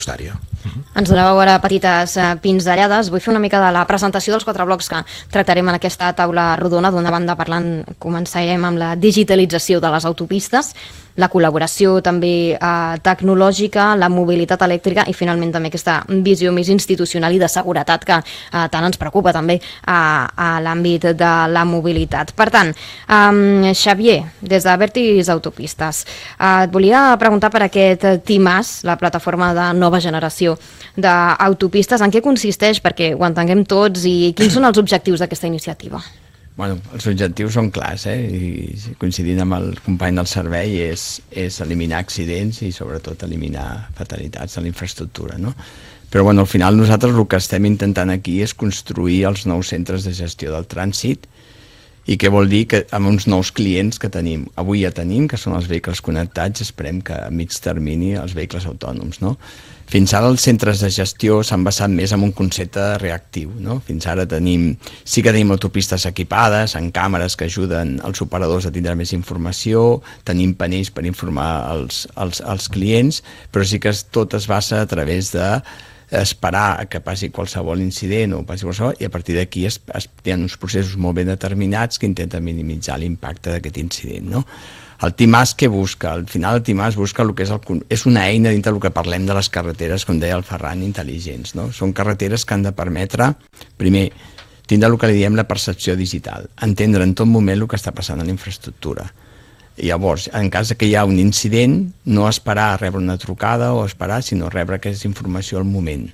pressupostària. Ens doneu ara petites pinzellades. Vull fer una mica de la presentació dels 4 blocs que tractarem en aquesta taula rodona. D'una banda, començarem amb la digitalització de les autopistes, la col·laboració també tecnològica, la mobilitat elèctrica i finalment també aquesta visió més institucional i de seguretat que tant ens preocupa també a l'àmbit de la mobilitat. Per tant, Xavier, des de Vertis Autopistes, et volia preguntar per aquest TIMAS, la plataforma de nova generació d'autopistes, en què consisteix, perquè ho entenguem tots, i quins són els objectius d'aquesta iniciativa? Bueno, els objectius són clars, i coincidint amb el company del servei és eliminar accidents i sobretot eliminar fatalitats a la infraestructura, no? Però bueno, al final nosaltres el que estem intentant aquí és construir els nous centres de gestió del trànsit. I què vol dir? Que amb uns nous clients que tenim, avui ja tenim, que són els vehicles connectats, esperem que a mig termini els vehicles autònoms, no? Fins ara els centres de gestió s'han basat més en un concepte reactiu, no? Fins ara sí que tenim autopistes equipades, amb càmeres que ajuden els operadors a tindre més informació, tenim panells per informar els clients, però sí que tot es basa a través de esperar que passi qualsevol incident o passi qualsevol, i a partir d'aquí hi ha uns processos molt ben determinats que intenten minimitzar l'impacte d'aquest incident, no? El TIMAS què busca? Al final el TIMAS busca el que és una eina dintre del que parlem de les carreteres, com deia el Ferran, intel·ligents, no? Són carreteres que han de permetre, primer, tindre el que li diem la percepció digital, entendre en tot moment el que està passant a la infraestructura. I llavors, en cas que hi ha un incident, no esperar a rebre una trucada o esperar, sinó rebre aquesta informació al moment.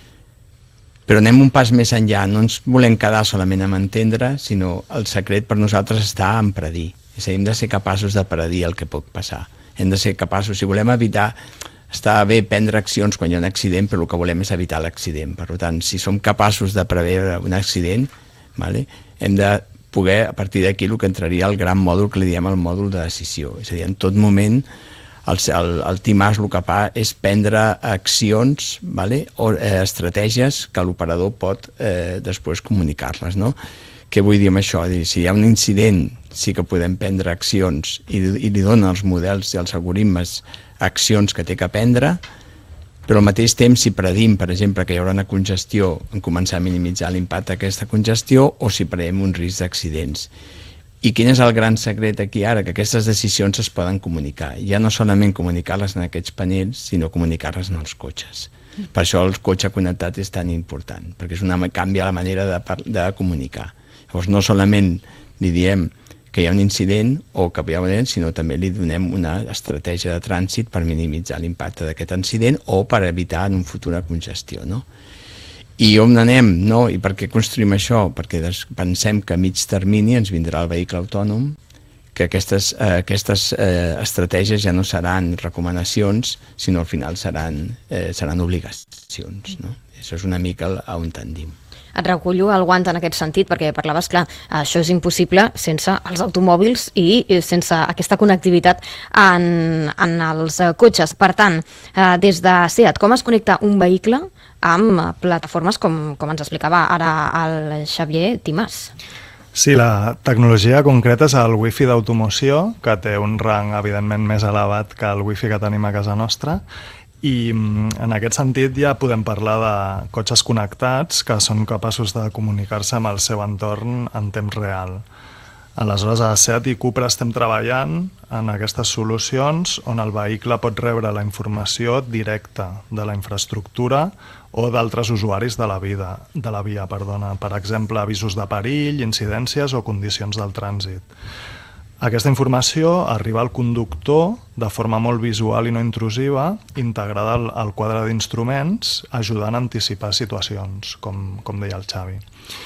Però anem un pas més enllà, no ens volem quedar solament amb entendre, sinó el secret per nosaltres està en predir. És a dir, hem de ser capaços de predir el que pot passar. Hem de ser capaços, si volem evitar, està bé prendre accions quan hi ha un accident, però el que volem és evitar l'accident. Per tant, si som capaços de preveure un accident, hem de poder, a partir d'aquí, el que entraria al gran mòdul que li diem el mòdul de decisió. És a dir, en tot moment, el TIMAS el que fa és prendre accions o estratègies que l'operador pot després comunicar-les, no? Què vull dir amb això? Si hi ha un incident, sí que podem prendre accions i li donen els models i els algoritmes accions que té que prendre, però al mateix temps, si predim, per exemple, que hi haurà una congestió, en començar a minimitzar l'impacte d'aquesta congestió, o si predim un risc d'accidents. I quin és el gran secret aquí ara? Que aquestes decisions es poden comunicar. Ja no solament comunicar-les en aquests panells, sinó comunicar-les en els cotxes. Per això el cotxe connectat és tan important, perquè canvia la manera de comunicar. Llavors no solament li diem que hi ha un incident o que hi ha un incident, sinó també li donem una estratègia de trànsit per minimitzar l'impacte d'aquest incident o per evitar en un futur una congestió, no? I on anem? No? I per què construïm això? Perquè pensem que a mig termini ens vindrà el vehicle autònom, que aquestes estratègies ja no seran recomanacions, sinó al final seran obligacions, no? Això és una mica on tendim. Et recullo el guant en aquest sentit, perquè parlaves, clar, això és impossible sense els automòbils i sense aquesta connectivitat en els cotxes. Per tant, des de SEAT, com es connecta un vehicle amb plataformes com ens explicava ara el Xavier TIMAS? Sí, la tecnologia concreta és el wifi d'automoció, que té un rang evidentment més elevat que el wifi que tenim a casa nostra, i en aquest sentit ja podem parlar de cotxes connectats que són capaços de comunicar-se amb el seu entorn en temps real. Aleshores, a SEAT i Cupra estem treballant en aquestes solucions on el vehicle pot rebre la informació directa de la infraestructura o d'altres usuaris de la via. Per exemple, avisos de perill, incidències o condicions del trànsit. Aquesta informació arriba al conductor de forma molt visual i no intrusiva, integrada al quadre d'instruments, ajudant a anticipar situacions, com deia el Xavi.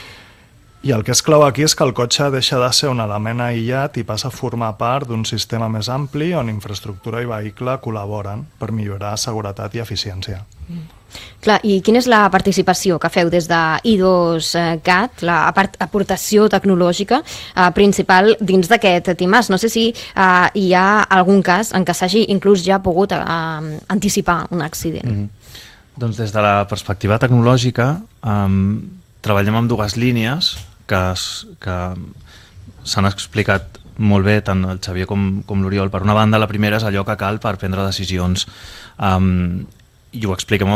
I el que és clau aquí és que el cotxe deixa de ser un element aïllat i passa a formar part d'un sistema més ampli on infraestructura i vehicle col·laboren per millorar seguretat i eficiència. Clar, i quina és la participació que feu des de I2CAT, l'aportació tecnològica principal dins d'aquest TIMAS? No sé si hi ha algun cas en què s'hagi inclús ja pogut anticipar un accident. Doncs des de la perspectiva tecnològica treballem amb dues línies que s'han explicat molt bé tant el Xavier com l'Oriol. Per una banda, la primera és allò que cal per prendre decisions i ho expliquem